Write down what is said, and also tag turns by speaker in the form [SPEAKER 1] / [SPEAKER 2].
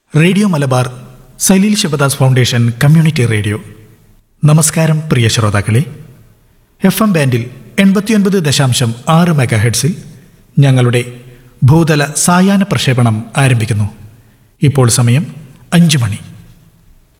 [SPEAKER 1] Radio Malabar Saleel Sivadas foundation community radio. നമസ്കാരം പ്രിയ ശ്രോതാക്കളെ. FM ബാൻഡിൽ 89.6 മെഗാഹെർട്സിൽ ഞങ്ങളുടെ ഭൂതല സായാഹ്ന പ്രക്ഷേപണം ആരംഭിക്കുന്നു. ഇപ്പോൾ സമയം 5 മണി.